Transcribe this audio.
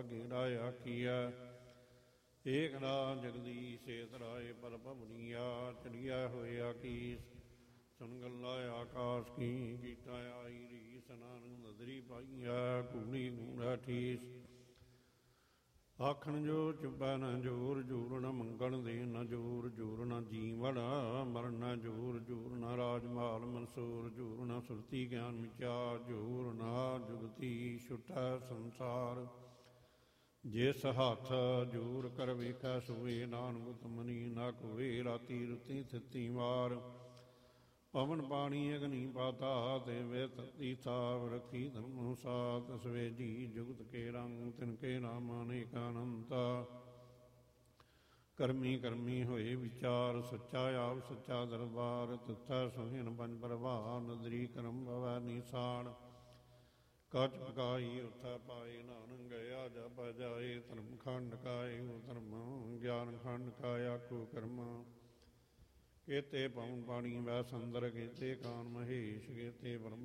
ਗੇੜਾ ਆਖੀਐ। ਏਕ ਰਾਜ ਜਗਦੀਸ਼ ਏਤ ਰਾਏ ਪਰ ਭਵਨੀਆ ਚੜੀਆ ਹੋਇਆ ਕੀਸ। ਸੁਣ ਗੱਲਾ ਆਕਾਸ਼ ਕੀ ਕੀਤਾ ਆਈ ਰੀਸ। ਨਾਨਕ ਨਦਰੀ ਪਾਈਐ ਕੂੜੀ ਗੂੜਾ ਠੀਸ। ਆਖਣ ਜੋ ਚੁੱਪੈ ਨ ਜੋਰ ਜੂਰ ਨ ਮੰਗਣ ਦੇ ਨ ਜੋਰ ਜੂਰ ਨ ਜੀਵਨ ਮਰਨ ਨ ਜੋਰ ਜੂਰ ਨ ਰਾਜਮਾਲ ਮਨਸੂਰ ਜੂਰ ਨ ਸੁਰਤੀ ਗਿਆਨ ਵਿਚਾਰ ਜੋਰ ਨ ਜੁਗਤੀ ਛੁਟੈ ਸੰਸਾਰ। ਜਿਸ ਹੱਥ ਜੂਰ ਕਰ ਵੇਖੈ ਸੋਏ ਨਾਨਕ ਤੁਮਨੀ ਨਾ ਕੋਏ। ਰਾਤੀ ਰੁਤੀ ਥਿਤੀ ਵਾਰ ਪਵਨ ਪਾਣੀ ਅਗਨੀ ਪਾਤਾਲ ਦੇਵੇ ਧਰਤੀ ਥਾਪ ਰੱਖੀ ਧਰਮ ਸਾਤ। ਸਵੇਜੀ ਜੁਗਤ ਕੇ ਰੰਗ ਤਿਨਕੇ ਨਾਮ ਅਨੇਕ ਅਨੰਤਾ। ਕਰਮੀ ਕਰਮੀ ਹੋਏ ਵਿਚਾਰ ਸੱਚਾ ਆਪ ਸੱਚਾ ਦਰਬਾਰ। ਤਿੱਥੈ ਸੁਹਿਣ ਪੰਜ ਪ੍ਰਭਾਰ ਨਦਰੀ ਕਰਮ ਭਵੈ ਨੀਸਾਨ। ਕਚ ਪਕਾਈ ਉਥੈ ਪਾਏ ਨਾਨਕ ਗਿਆ ਜਪ ਜਾਏ। ਧਰਮ ਖੰਡ ਕਾਏ ਉਹ ਧਰਮ ਗਿਆਨ ਖੰਡ ਕਾਇ ਆਖੋ ਕਰਮ। ਕੇਤੇ ਪਵਨ ਪਾਣੀ ਵੈ ਸੰਦਰ ਕੇਤੇ ਕਾਨ ਮਹੇਸ਼ ਕੇਤੇ ਬ੍ਰਹਮ